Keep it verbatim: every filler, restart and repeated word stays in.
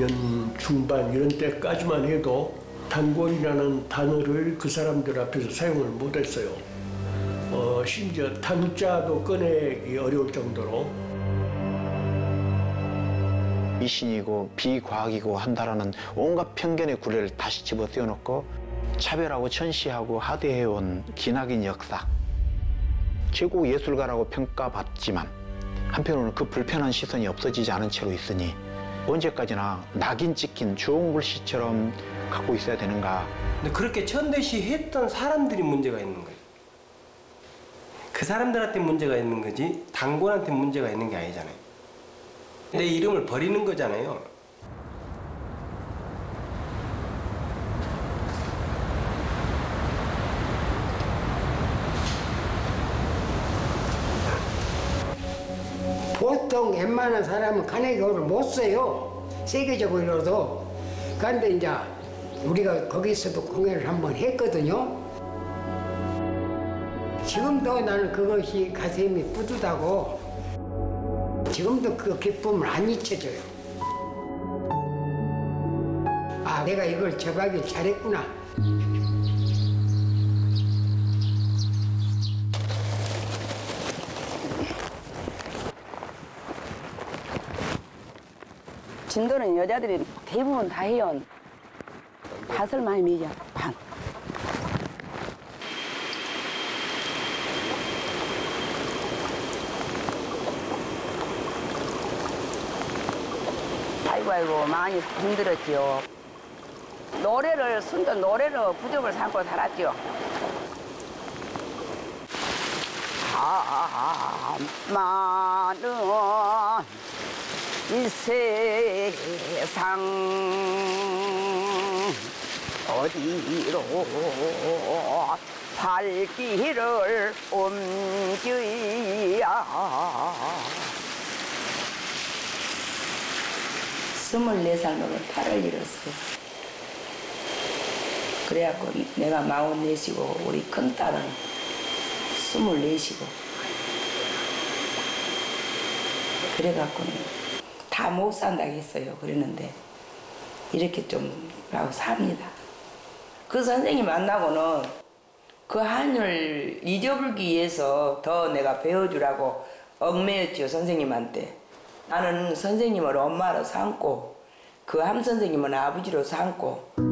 년 중반 이런 때까지만 해도 탄곤이라는 단어를 그 사람들 앞에서 사용을 못했어요. 어, 심지어 탄자도 꺼내기 어려울 정도로. 미신이고 비과학이고 한다라는 온갖 편견의 구레를 다시 집어쓰워놓고 차별하고 천시하고 하대해온 기나긴 역사. 최고 예술가라고 평가받지만 한편으로는 그 불편한 시선이 없어지지 않은 채로 있으니 언제까지나 낙인 찍힌 좋은 글씨처럼 갖고 있어야 되는가. 근데 그렇게 천대시 했던 사람들이 문제가 있는 거예요. 그 사람들한테 문제가 있는 거지 단곤한테 문제가 있는 게 아니잖아요. 내 이름을 버리는 거잖아요. 보통 웬만한 사람은 간해교를 못 써요. 세계적으로도. 그런데 이제 우리가 거기서도 공연을 한번 했거든요. 지금도 나는 그것이 가슴이 뿌듯하고 지금도 그 기쁨을 안 잊혀져요. 아, 내가 이걸 접하길 잘했구나. 진도는 여자들이 대부분 다 해요. 밭을 많이 매죠, 밭. 아이고 아이고 많이 힘들었지요. 노래를 순전 노래로 부적을 삼고 살았죠. 많은 이 세상 어디로 발길을 옮겨야. 스물네 살 먹은 딸을 잃었어요. 그래갖고 내가 마흔넷이고 우리 큰딸은 스물넷이고 그래갖고는 다 못 산다고 했어요. 그랬는데 이렇게 좀 하고 삽니다. 그 선생님 만나고는 그 한을 잊어버리기 위해서 더 내가 배워주라고 얽매였죠. 선생님한테. 나는 선생님을 엄마로 삼고 그 함 선생님은 아버지로 삼고